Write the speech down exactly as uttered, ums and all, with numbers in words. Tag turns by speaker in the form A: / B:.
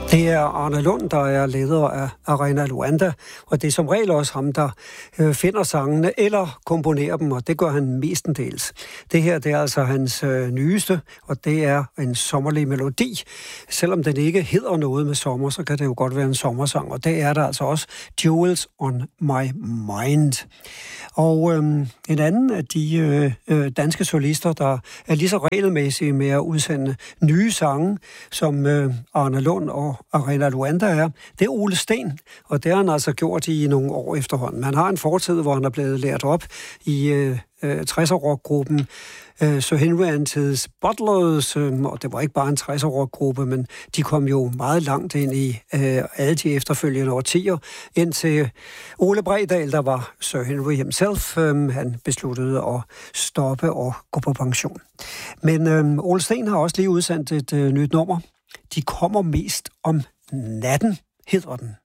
A: Det er Arne Lund, der er leder af Arena Luanda, og det er som regel også ham, der øh, finder sangene eller komponerer dem, og det gør han mestendels. Det her, det er altså hans øh, nyeste, og det er en sommerlig melodi. Selvom den ikke hedder noget med sommer, så kan det jo godt være en sommersang, og det er der altså også Jewels on My Mind. Og øh, en anden af de øh, danske solister, der er lige så regelmæssige med at udsende nye sange, som øh, Arne Lund og Arena Luanda er, det er Ole Steen, og det har han altså gjort i nogle år efterhånden. Han har en fortid, hvor han er blevet lært op i øh, tresser-rockgruppen øh, Sir Henry and his Butlers, øh, og det var ikke bare en tresser-rockgruppe, men de kom jo meget langt ind i øh, alle de efterfølgende årtier, indtil Ole Bredal, der var Sir Henry himself, øh, han besluttede at stoppe og gå på pension. Men øh, Ole Steen har også lige udsendt et øh, nyt nummer. De kommer mest om natten, hedder den.